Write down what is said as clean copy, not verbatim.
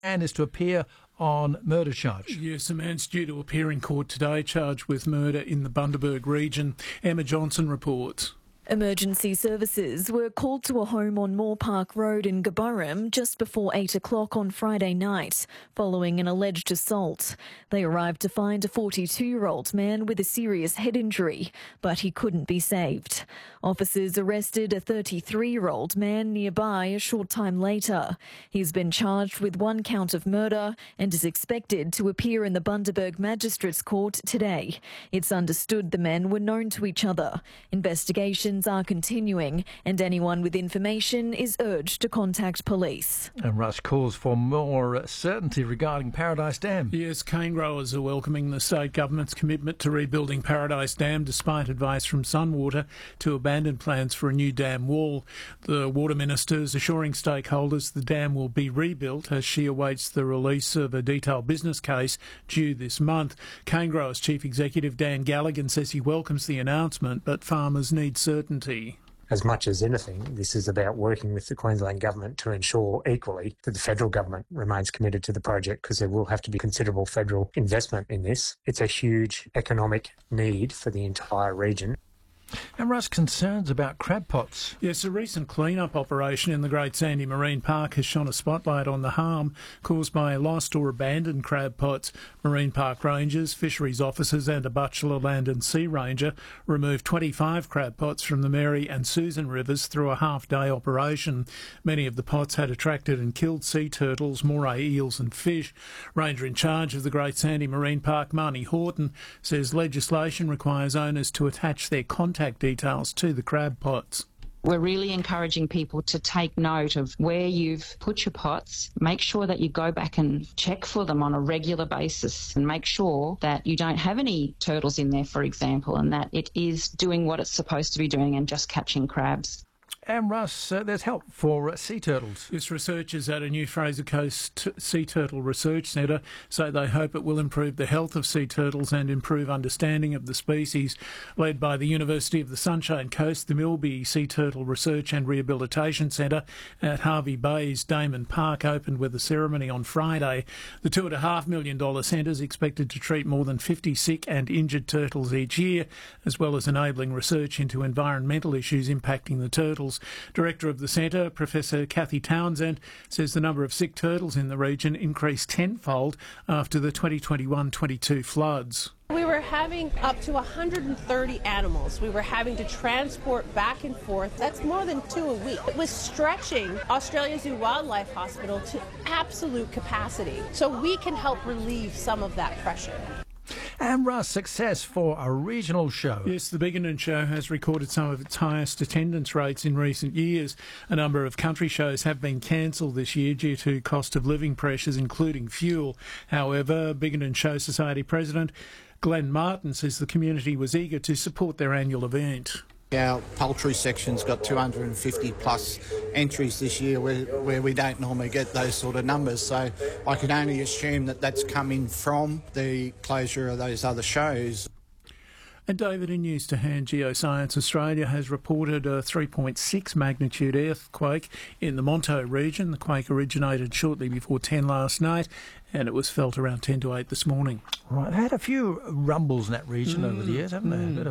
and is to appear on murder charge. Yes, a man's due to appear in court today, charged with murder in the Bundaberg region. Emma Johnson reports. Emergency services were called to a home on Moore Park Road in Gaburram just before 8 o'clock on Friday night, following an alleged assault. They arrived to find a 42-year-old man with a serious head injury, but he couldn't be saved. Officers arrested a 33-year-old man nearby a short time later. He's been charged with 1 count of murder and is expected to appear in the Bundaberg Magistrates Court today. It's understood the men were known to each other. Investigations are continuing, and anyone with information is urged to contact police. And Russ calls for more certainty regarding Paradise Dam. Yes, cane growers are welcoming the state government's commitment to rebuilding Paradise Dam despite advice from Sunwater to abandon plans for a new dam wall. The Water Minister is assuring stakeholders the dam will be rebuilt as she awaits the release of a detailed business case due this month. Cane Growers Chief Executive Dan Galligan says he welcomes the announcement, but farmers need certainty. As much as anything, this is about working with the Queensland Government to ensure equally that the federal government remains committed to the project, because there will have to be considerable federal investment in this. It's a huge economic need for the entire region. And Russ, concerns about crab pots. Yes, a recent clean-up operation in the Great Sandy Marine Park has shone a spotlight on the harm caused by lost or abandoned crab pots. Marine Park rangers, fisheries officers and a Bachelor Land and Sea Ranger removed 25 crab pots from the Mary and Susan rivers through a half-day operation. Many of the pots had attracted and killed sea turtles, moray eels and fish. Ranger in charge of the Great Sandy Marine Park, Marnie Horton, says legislation requires owners to attach their contact details to the crab pots. We're really encouraging people to take note of where you've put your pots. Make sure that you go back and check for them on a regular basis and make sure that you don't have any turtles in there, for example, and that it is doing what it's supposed to be doing and just catching crabs. And Russ, there's help for sea turtles. Yes, researchers at a new Fraser Coast Sea Turtle Research Centre say they hope it will improve the health of sea turtles and improve understanding of the species. Led by the University of the Sunshine Coast, the Milby Sea Turtle Research and Rehabilitation Centre at Harvey Bay's Damon Park opened with a ceremony on Friday. The $2.5 million centre is expected to treat more than 50 sick and injured turtles each year, as well as enabling research into environmental issues impacting the turtles. Director of the centre, Professor Kathy Townsend, says the number of sick turtles in the region increased tenfold after the 2021-22 floods. We were having up to 130 animals. We were having to transport back and forth. That's more than 2 a week. It was stretching Australia Zoo Wildlife Hospital to absolute capacity. So we can help relieve some of that pressure. And Russ, success for a regional show. Yes, the Biggin Show has recorded some of its highest attendance rates in recent years. A number of country shows have been cancelled this year due to cost of living pressures, including fuel. However, Biggin Show Society President Glenn Martin says the community was eager to support their annual event. Our poultry section's got 250 plus entries this year where we don't normally get those sort of numbers, so I can only assume that that's coming from the closure of those other shows. And David, in news to hand, Geoscience Australia has reported a 3.6 magnitude earthquake in the Monto region. The quake originated shortly before 10 last night and it was felt around 10 to 8 this morning. Right, they had a few rumbles in that region over the years, haven't they?